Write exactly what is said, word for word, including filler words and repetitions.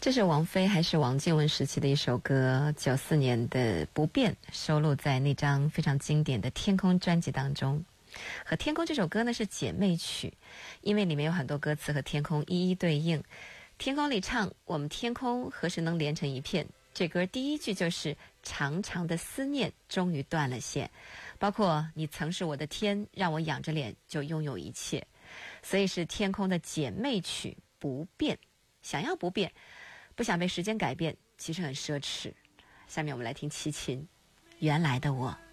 这是王菲还是王靖雯时期的一首歌，九四年的《不变》收录在那张非常经典的《天空》专辑当中。和《天空》这首歌呢是姐妹曲，因为里面有很多歌词和天空一一对应。天空里唱我们天空何时能连成一片，这歌第一句就是长长的思念终于断了线，包括你曾是我的天，让我仰着脸就拥有一切，所以是天空的姐妹曲。不变，想要不变，不想被时间改变，其实很奢侈。下面我们来听齐秦《原来的我》。